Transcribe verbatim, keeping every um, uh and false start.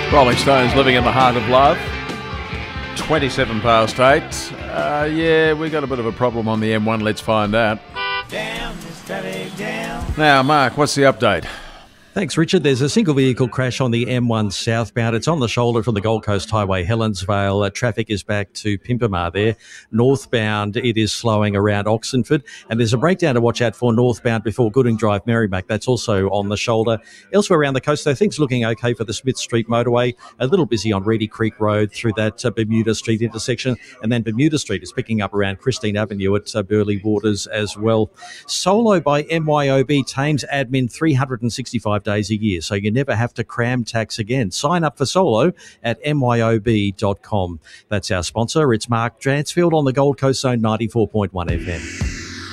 Rolling Stones, Living in the Heart of Love. twenty-seven past eight. Uh, yeah, we got a bit of a problem on the M one. Let's find out. Down, down. Now, Mark, what's the update? Thanks, Richard. There's a single vehicle crash on the M one southbound. It's on the shoulder from the Gold Coast Highway, Helensvale. Uh, traffic is back to Pimpamar there. Northbound, it is slowing around Oxenford. And there's a breakdown to watch out for northbound before Gooding Drive, Merrimack. That's also on the shoulder. Elsewhere around the coast, though, things looking okay for the Smith Street motorway. A little busy on Reedy Creek Road through that uh, Bermuda Street intersection. And then Bermuda Street is picking up around Christine Avenue at uh, Burleigh Waters as well. Solo by M Y O B Thames admin three hundred sixty-five days a year, so you never have to cram tax again. Sign up for Solo at m y o b dot com. That's our sponsor. It's Mark Dransfield on the Gold Coast Zone ninety-four point one F M.